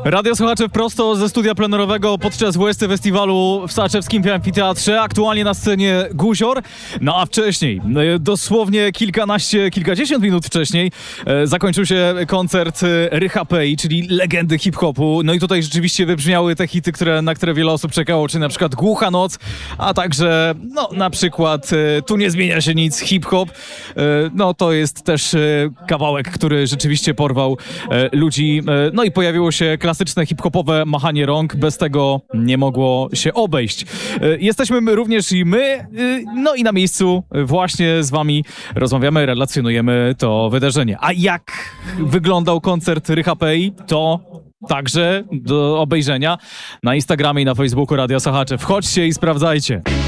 Radio Słuchacze prosto ze studia plenerowego podczas WST Festiwalu w Sochaczewskim Amfiteatrze. Aktualnie na scenie Guzior. No a wcześniej, dosłownie kilkadziesiąt minut wcześniej zakończył się koncert Rycha Pei, czyli legendy hip-hopu. No i tutaj rzeczywiście wybrzmiały te hity, na które wiele osób czekało, czyli na przykład Głucha Noc, a także no na przykład Tu nie zmienia się nic, hip-hop. No to jest też kawałek, który rzeczywiście porwał ludzi. No i pojawiło się klasyczne hip-hopowe machanie rąk. Bez tego nie mogło się obejść. Jesteśmy również i my, no i na miejscu właśnie z wami rozmawiamy, relacjonujemy to wydarzenie. A jak wyglądał koncert Rycha Pei, to także do obejrzenia na Instagramie i na Facebooku Radia Sochacze. Wchodźcie i sprawdzajcie.